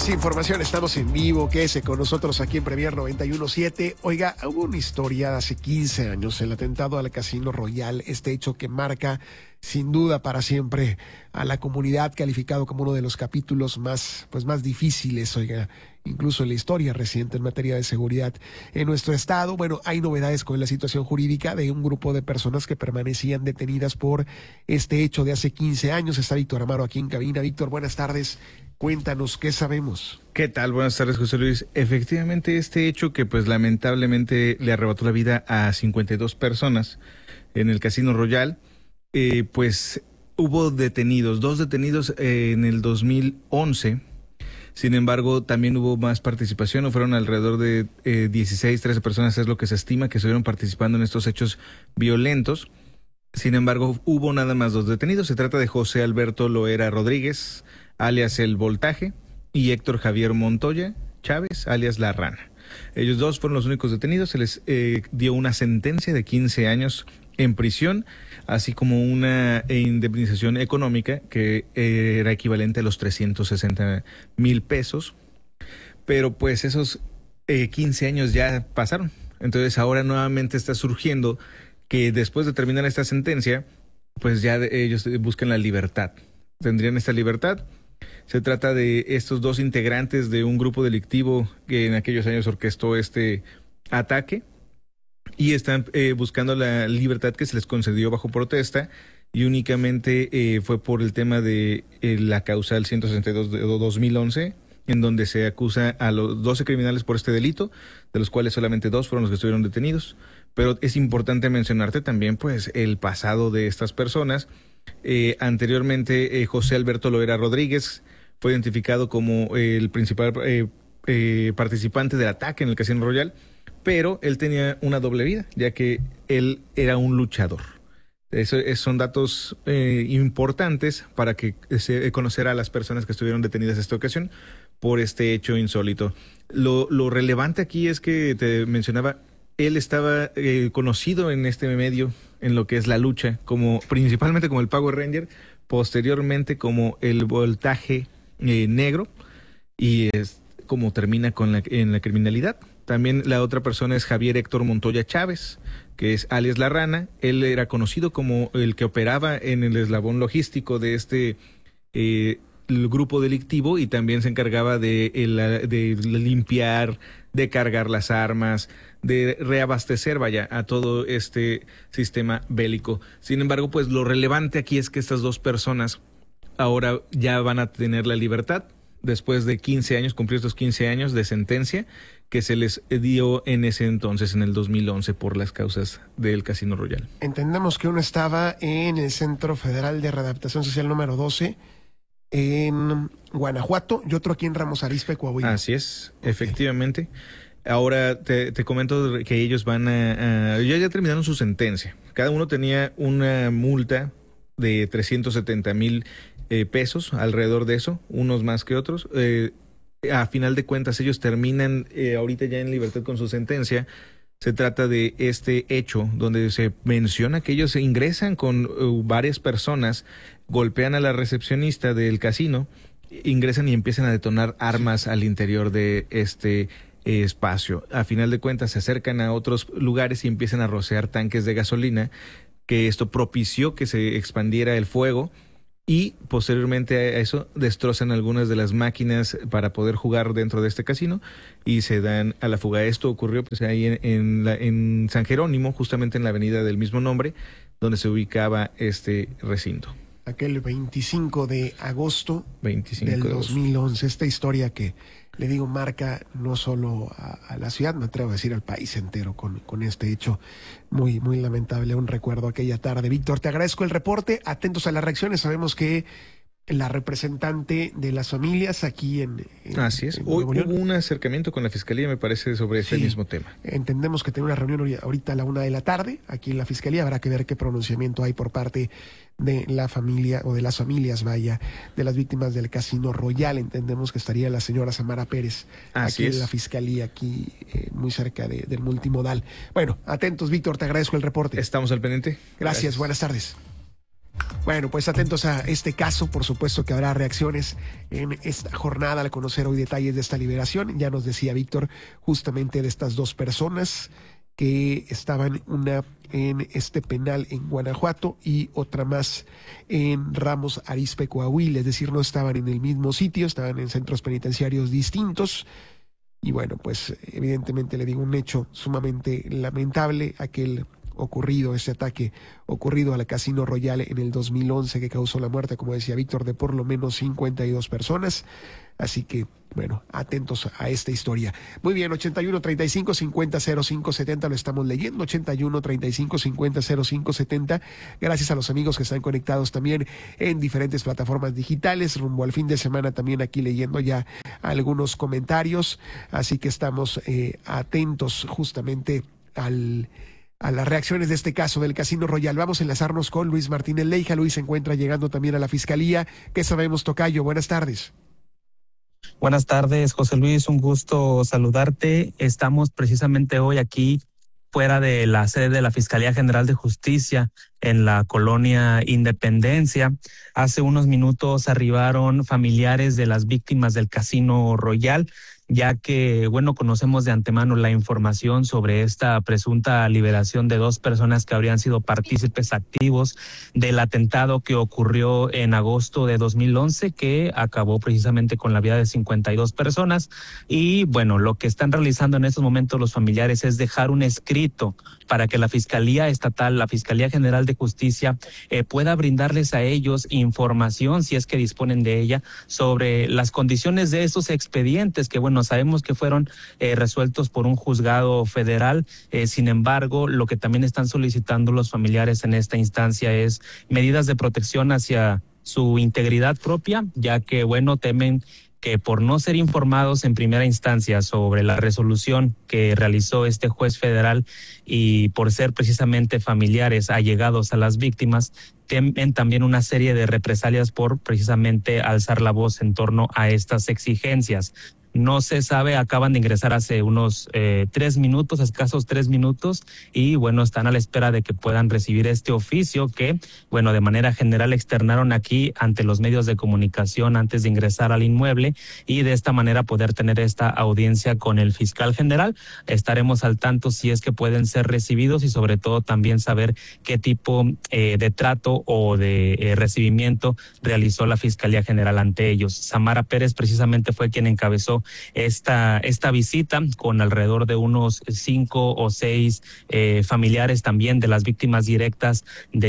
más información, estamos en vivo, quédese con nosotros aquí en Premier 91.7. Oiga, hubo una historia hace 15 años, el atentado al Casino Royal, este hecho que marca sin duda para siempre a la comunidad, calificado como uno de los capítulos más difíciles, oiga, incluso en la historia reciente en materia de seguridad en nuestro estado. Bueno, hay novedades con la situación jurídica de un grupo de personas que permanecían detenidas por este hecho de hace 15 años. Está Víctor Amaro aquí en cabina. Víctor, buenas tardes. Cuéntanos, ¿qué sabemos? ¿Qué tal? Buenas tardes, José Luis. Efectivamente, este hecho que pues lamentablemente le arrebató la vida a 52 personas en el Casino Royal, pues hubo detenidos, 2 detenidos en el 2011. Sin embargo, también hubo más participación, o fueron alrededor de 16, 13 personas, es lo que se estima que estuvieron participando en estos hechos violentos. Sin embargo, hubo nada más 2 detenidos. Se trata de José Alberto Loera Rodríguez, alias El Voltaje, y Héctor Javier Montoya Chávez, alias La Rana. Ellos 2 fueron los únicos detenidos. Se les dio una sentencia de 15 años en prisión, así como una indemnización económica que era equivalente a los 360,000 pesos. Pero pues esos 15 años ya pasaron. Entonces ahora nuevamente está surgiendo que después de terminar esta sentencia, pues ya ellos buscan la libertad. Tendrían esta libertad. Se trata de estos 2 integrantes de un grupo delictivo que en aquellos años orquestó este ataque, y están buscando la libertad que se les concedió bajo protesta, y únicamente fue por el tema de la causal 162 de 2011, en donde se acusa a los 12 criminales por este delito, de los cuales solamente 2 fueron los que estuvieron detenidos. Pero es importante mencionarte también pues el pasado de estas personas. Anteriormente, José Alberto Loera Rodríguez fue identificado como el principal participante del ataque en el Casino Royal, pero él tenía una doble vida, ya que él era un luchador. Son datos importantes para que se conocer a las personas que estuvieron detenidas en esta ocasión por este hecho insólito. Lo relevante aquí es que te mencionaba, él estaba conocido en este medio, en lo que es la lucha, principalmente como el Power Ranger, posteriormente como el Voltaje Negro, y es como termina en la criminalidad. También la otra persona es Javier Héctor Montoya Chávez, que es alias La Rana. Él era conocido como el que operaba en el eslabón logístico de este el grupo delictivo, y también se encargaba de limpiar, de cargar las armas, de reabastecer, a todo este sistema bélico. Sin embargo, pues lo relevante aquí es que estas 2 personas ahora ya van a tener la libertad después de 15 años, cumplir estos 15 años de sentencia que se les dio en ese entonces, en el 2011, por las causas del Casino Royal. Entendemos que uno estaba en el Centro Federal de Readaptación Social número 12 en Guanajuato y otro aquí en Ramos Arizpe, Coahuila. Así es, okay. Efectivamente. Ahora te comento que ellos ya terminaron su sentencia. Cada uno tenía una multa de 370,000 pesos, alrededor de eso, unos más que otros. A final de cuentas, ellos terminan ahorita ya en libertad con su sentencia. Se trata de este hecho donde se menciona que ellos se ingresan con varias personas, golpean a la recepcionista del casino, ingresan y empiezan a detonar armas al interior de este espacio. A final de cuentas se acercan a otros lugares y empiezan a rociar tanques de gasolina, que esto propició que se expandiera el fuego, y posteriormente a eso destrozan algunas de las máquinas para poder jugar dentro de este casino y se dan a la fuga. Esto ocurrió pues ahí en San Jerónimo, justamente en la avenida del mismo nombre, donde se ubicaba este recinto. Aquel 25 de agosto 25 del de 2011, esta historia que, le digo, marca no solo a la ciudad, me atrevo a decir al país entero con este hecho muy, muy lamentable, un recuerdo aquella tarde. Víctor, te agradezco el reporte, atentos a las reacciones, sabemos que la representante de las familias aquí en Así es. Hoy hubo un acercamiento con la Fiscalía, me parece, sobre ese mismo tema. Entendemos que tiene una reunión ahorita a la 1:00 p.m. aquí en la Fiscalía. Habrá que ver qué pronunciamiento hay por parte de la familia o de las familias, de las víctimas del Casino Royal. Entendemos que estaría la señora Samara Pérez aquí en la Fiscalía, aquí muy cerca del Multimodal. Bueno, atentos, Víctor, te agradezco el reporte. Estamos al pendiente. Gracias. Buenas tardes. Bueno, pues atentos a este caso, por supuesto que habrá reacciones en esta jornada al conocer hoy detalles de esta liberación. Ya nos decía Víctor justamente de estas dos personas que estaban, una en este penal en Guanajuato y otra más en Ramos Arizpe, Coahuila, es decir, no estaban en el mismo sitio, estaban en centros penitenciarios distintos. Y bueno, pues evidentemente le digo, un hecho sumamente lamentable, ese ataque ocurrido al Casino Royal en el 2011 que causó la muerte, como decía Víctor, de por lo menos 52 personas. Así que, bueno, atentos a esta historia. Muy bien, 81 35 50 05 70, lo estamos leyendo, 81 35 50 05 70. Gracias a los amigos que están conectados también en diferentes plataformas digitales, rumbo al fin de semana también aquí leyendo ya algunos comentarios. Así que estamos atentos justamente a las reacciones de este caso del Casino Royal. Vamos a enlazarnos con Luis Martínez Leija. Luis se encuentra llegando también a la Fiscalía. ¿Qué sabemos, tocayo? Buenas tardes. Buenas tardes, José Luis. Un gusto saludarte. Estamos precisamente hoy aquí fuera de la sede de la Fiscalía General de Justicia en la colonia Independencia. Hace unos minutos arribaron familiares de las víctimas del Casino Royal, ya que, bueno, conocemos de antemano la información sobre esta presunta liberación de dos personas que habrían sido partícipes activos del atentado que ocurrió en agosto de 2011, que acabó precisamente con la vida de 52 personas. Y, bueno, lo que están realizando en estos momentos los familiares es dejar un escrito para que la Fiscalía Estatal, la Fiscalía General de Justicia, pueda brindarles a ellos información, si es que disponen de ella, sobre las condiciones de estos expedientes que, bueno, sabemos que fueron resueltos por un juzgado federal. Sin embargo, lo que también están solicitando los familiares en esta instancia es medidas de protección hacia su integridad propia, ya que, bueno, temen que por no ser informados en primera instancia sobre la resolución que realizó este juez federal y por ser precisamente familiares allegados a las víctimas, temen también una serie de represalias por precisamente alzar la voz en torno a estas exigencias. No se sabe, acaban de ingresar hace unos 3 minutos, escasos 3 minutos, y bueno, están a la espera de que puedan recibir este oficio que, bueno, de manera general externaron aquí ante los medios de comunicación antes de ingresar al inmueble, y de esta manera poder tener esta audiencia con el fiscal general. Estaremos al tanto si es que pueden ser recibidos y sobre todo también saber qué tipo de trato o de recibimiento realizó la Fiscalía General ante ellos. Samara Pérez precisamente fue quien encabezó esta visita con alrededor de unos 5 o 6 familiares también de las víctimas directas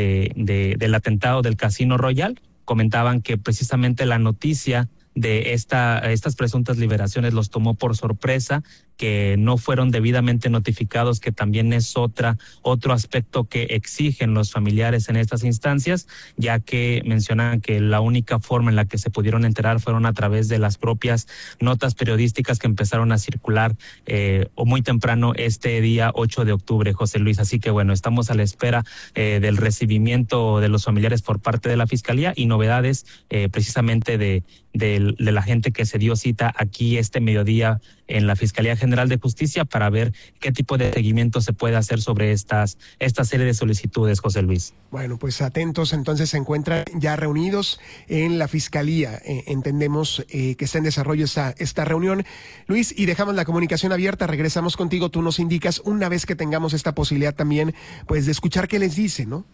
del atentado del Casino Royal. Comentaban que precisamente la noticia de estas presuntas liberaciones los tomó por sorpresa, que no fueron debidamente notificados, que también es otro aspecto que exigen los familiares en estas instancias, ya que mencionan que la única forma en la que se pudieron enterar fueron a través de las propias notas periodísticas que empezaron a circular o muy temprano este día 8 de octubre, José Luis. Así que bueno, estamos a la espera del recibimiento de los familiares por parte de la Fiscalía y novedades precisamente de la gente que se dio cita aquí este mediodía en la Fiscalía General de Justicia para ver qué tipo de seguimiento se puede hacer sobre esta serie de solicitudes, José Luis. Bueno, pues atentos, entonces se encuentran ya reunidos en la Fiscalía. Entendemos que está en desarrollo esta reunión. Luis, y dejamos la comunicación abierta, regresamos contigo, tú nos indicas una vez que tengamos esta posibilidad también, pues de escuchar qué les dice, ¿no?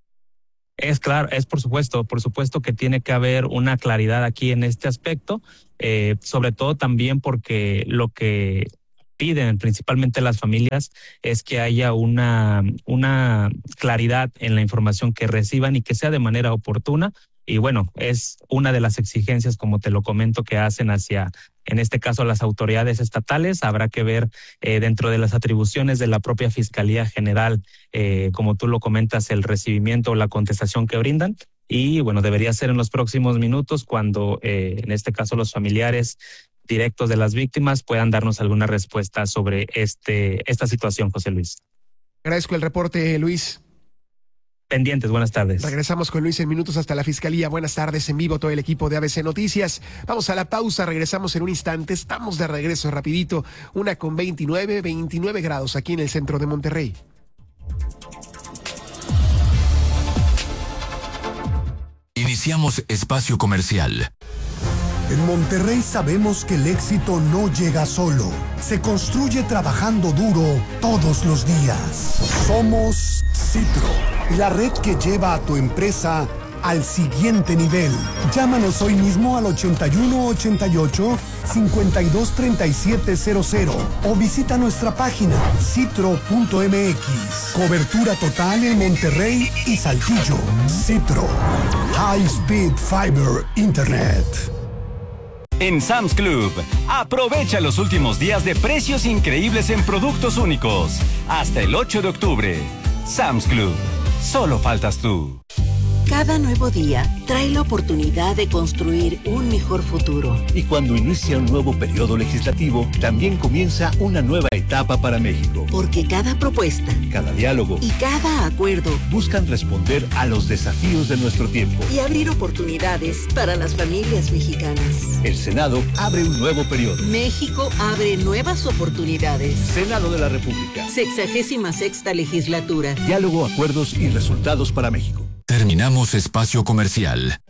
Es claro, es por supuesto que tiene que haber una claridad aquí en este aspecto, sobre todo también porque lo que piden principalmente las familias es que haya una claridad en la información que reciban y que sea de manera oportuna. Y bueno, es una de las exigencias, como te lo comento, que hacen hacia, en este caso, las autoridades estatales. Habrá que ver dentro de las atribuciones de la propia Fiscalía General, como tú lo comentas, el recibimiento o la contestación que brindan. Y bueno, debería ser en los próximos minutos cuando, en este caso, los familiares directos de las víctimas puedan darnos alguna respuesta sobre esta situación, José Luis. Agradezco el reporte, Luis. Pendientes, buenas tardes. Regresamos con Luis en minutos hasta la Fiscalía. Buenas tardes, en vivo todo el equipo de ABC Noticias. Vamos a la pausa, regresamos en un instante. Estamos de regreso rapidito, 1:29 grados aquí en el centro de Monterrey. Iniciamos espacio comercial. En Monterrey sabemos que el éxito no llega solo. Se construye trabajando duro todos los días. Somos Citro, la red que lleva a tu empresa al siguiente nivel. Llámanos hoy mismo al 8188-523700 o visita nuestra página citro.mx. Cobertura total en Monterrey y Saltillo. Citro. High Speed Fiber Internet. En Sam's Club, aprovecha los últimos días de precios increíbles en productos únicos. Hasta el 8 de octubre. Sam's Club. Solo faltas tú. Cada nuevo día trae la oportunidad de construir un mejor futuro. Y cuando inicia un nuevo periodo legislativo, también comienza una nueva etapa para México. Porque cada propuesta, cada diálogo y cada acuerdo buscan responder a los desafíos de nuestro tiempo y abrir oportunidades para las familias mexicanas. El Senado abre un nuevo periodo. México abre nuevas oportunidades. Senado de la República. 66ª legislatura. Diálogo, acuerdos y resultados para México. Terminamos espacio comercial.